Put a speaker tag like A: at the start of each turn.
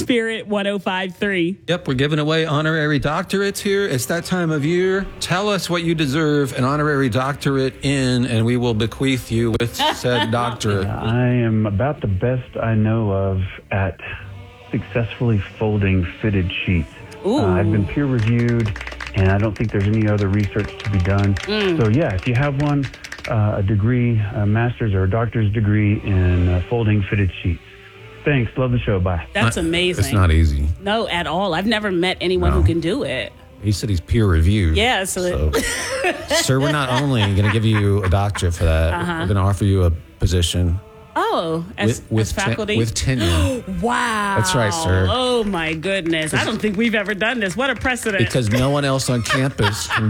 A: Spirit 105.3.
B: Yep, we're giving away honorary doctorates here. It's that time of year. Tell us what you deserve an honorary doctorate in, and we will bequeath you with said doctorate.
C: I am about the best I know of at successfully folding fitted sheets. I've been peer reviewed, and I don't think there's any other research to be done. So yeah, if you have one, a degree, a master's or a doctor's degree in folding fitted sheets. Thanks. Love the show. Bye.
A: That's amazing.
B: It's not easy.
A: No, at all. I've never met anyone who can do it.
B: He said he's peer reviewed.
A: Yeah,
B: so sir, we're not only going to give you a doctorate for that, we're going to offer you a position.
A: Oh, as faculty?
B: With tenure.
A: Wow.
B: That's right, sir.
A: Oh, my goodness. I don't think we've ever done this. What a precedent.
B: Because no one else on campus can